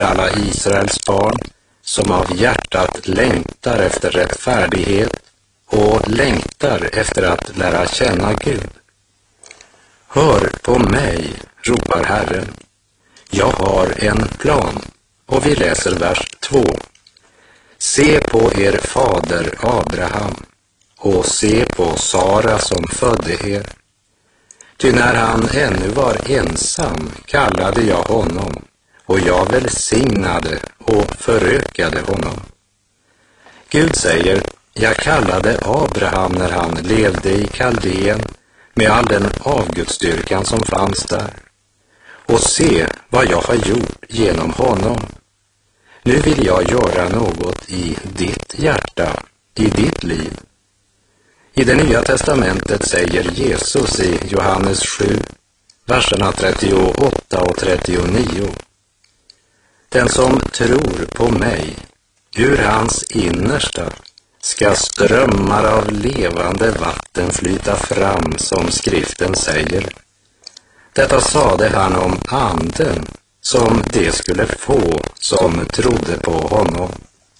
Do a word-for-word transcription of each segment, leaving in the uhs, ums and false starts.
alla Israels barn som av hjärtat längtar efter rättfärdighet och längtar efter att lära känna Gud. Hör på mig, ropar Herren. Jag har en plan. Och vi läser vers två. Se på er fader Abraham och se på Sara som födde er. Ty när han ännu var ensam kallade jag honom och jag välsignade och förökade honom. Gud säger, jag kallade Abraham när han levde i Kaldeen med all den avgudsdyrkan som fanns där. Och se vad jag har gjort genom honom. Nu vill jag göra något i ditt hjärta, i ditt liv. I det nya testamentet säger Jesus i Johannes sju, verserna trettioåtta och trettionio. Den som tror på mig, ur hans innersta, ska strömmar av levande vatten flyta fram, som skriften säger. Detta sade han om anden, som de skulle få som trodde på honom.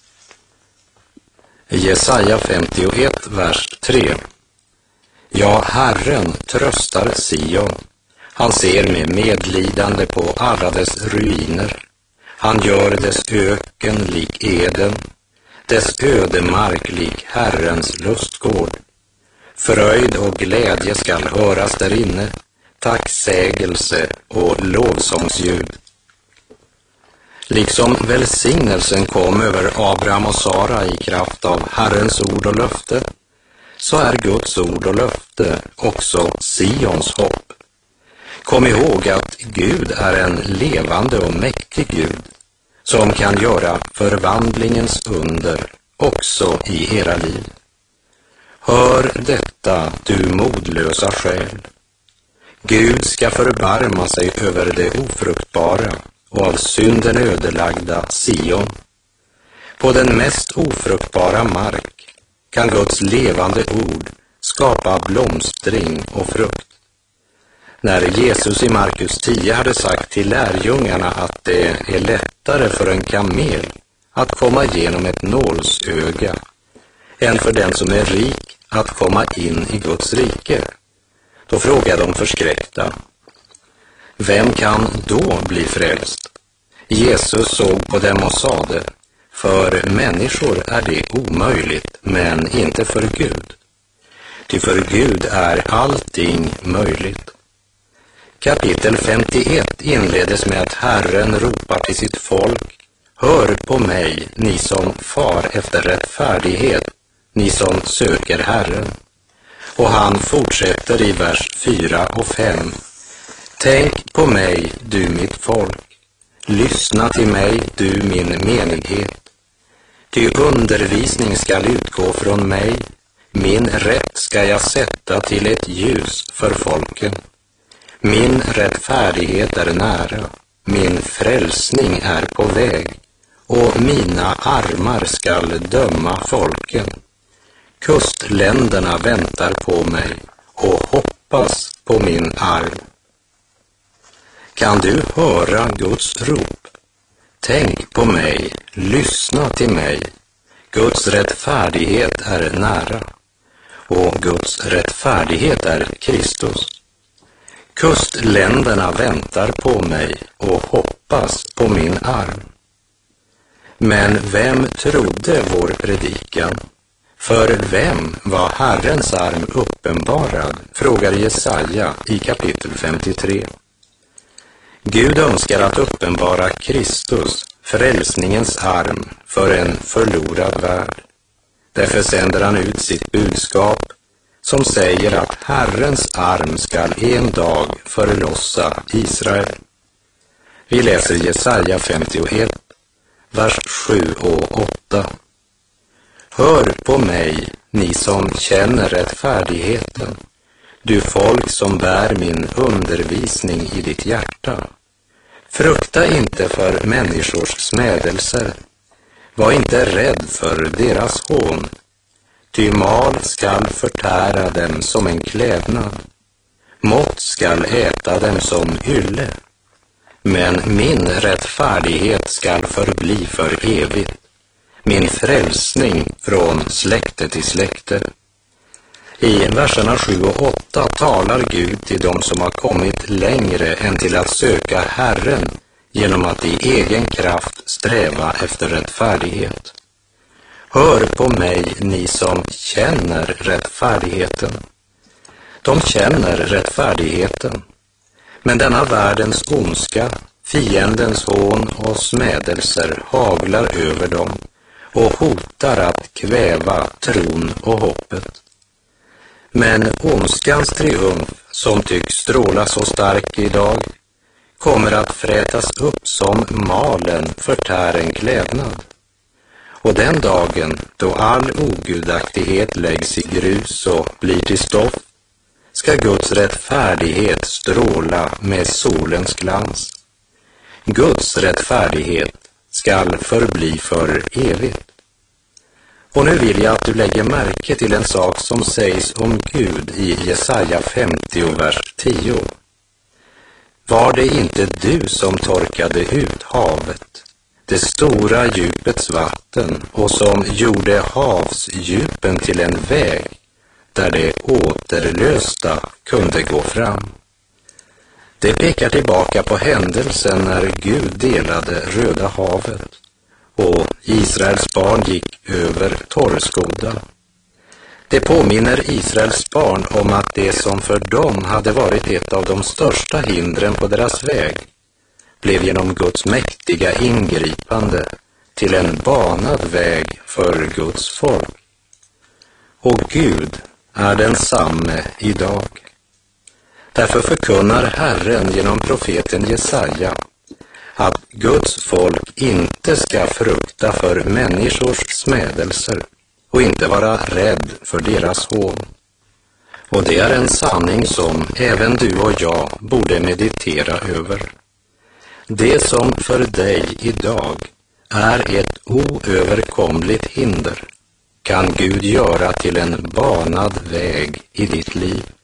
Jesaja femtioett, vers tre. Ja, Herren tröstar Sion. Han ser med medlidande på alla dess ruiner. Han gör dess öken lik Eden, dess ödemark lik Herrens lustgård. Fröjd och glädje skall höras där inne, tacksägelse och lovsångsljud. Liksom välsignelsen kom över Abraham och Sara i kraft av Herrens ord och löfte, så är Guds ord och löfte också Sions hopp. Kom ihåg att Gud är en levande och mäktig Gud, som kan göra förvandlingens under också i era liv. Hör detta, du modlösa själ. Gud ska förbarma sig över det ofruktbara och av synden ödelagda Sion. På den mest ofruktbara mark kan Guds levande ord skapa blomstring och frukt. När Jesus i Markus tio hade sagt till lärjungarna att det är lättare för en kamel att komma igenom ett nålsöga än för den som är rik att komma in i Guds rike, då frågade de förskräckta: vem kan då bli frälst? Jesus såg på dem och sade: för människor är det omöjligt, men inte för Gud. Ty för Gud är allting möjligt. Kapitel femtioett inledes med att Herren ropar till sitt folk: hör på mig, ni som far efter rättfärdighet, ni som söker Herren. Och han fortsätter i vers fyra och fem. Tänk på mig, du mitt folk. Lyssna till mig, du min menighet. Ty undervisning skall utgå från mig. Min rätt ska jag sätta till ett ljus för folken. Min rättfärdighet är nära. Min frälsning är på väg. Och mina armar skall döma folken. Kustländerna väntar på mig och hoppas på min arm. Kan du höra Guds rop? Tänk på mig, lyssna till mig. Guds rättfärdighet är nära. Och Guds rättfärdighet är Kristus. Kustländerna väntar på mig och hoppas på min arm. Men vem trodde vår predikan? För vem var Herrens arm uppenbarad? Frågar Jesaja i kapitel femtiotre. Gud önskar att uppenbara Kristus, frälsningens arm, för en förlorad värld. Därför sänder han ut sitt budskap som säger att Herrens arm skall en dag förlossa Israel. Vi läser Jesaja femtioett, vers sju och åtta. Hör på mig, ni som känner rättfärdigheten, du folk som bär min undervisning i ditt hjärta. Frukta inte för människors smädelser. Var inte rädd för deras hån. Ty mal skall förtära dem som en klädnad. Mått skall äta dem som ylle. men min rättfärdighet skall förbli för evigt, min frälsning från släkte till släkte. I verserna sju och åtta talar Gud till dem som har kommit längre än till att söka Herren genom att i egen kraft sträva efter rättfärdighet. Hör på mig, ni som känner rättfärdigheten. De känner rättfärdigheten, men denna världens ondska, fiendens hån och smädelser haglar över dem och hotar att kväva tron och hoppet. Men ondskans triumf, som tycks stråla så stark idag, kommer att frätas upp som malen förtär en klädnad. Och den dagen då all ogudaktighet läggs i grus och blir till stoff, ska Guds rättfärdighet stråla med solens glans. Guds rättfärdighet skall förbli för evigt. Och nu vill jag att du lägger märke till en sak som sägs om Gud i Jesaja femtio, vers tio. Var det inte du som torkade ut havet, det stora djupets vatten, och som gjorde havsdjupen till en väg där det återlösta kunde gå fram? Det pekar tillbaka på händelsen när Gud delade Röda havet och Israels barn gick över torrskodda. Det påminner Israels barn om att det som för dem hade varit ett av de största hindren på deras väg blev genom Guds mäktiga ingripande till en banad väg för Guds folk. Och Gud är densamme idag. Därför förkunnar Herren genom profeten Jesaja att Guds folk inte ska frukta för människors smädelser och inte vara rädd för deras hån. Och det är en sanning som även du och jag borde meditera över. Det som för dig idag är ett oöverkomligt hinder kan Gud göra till en banad väg i ditt liv.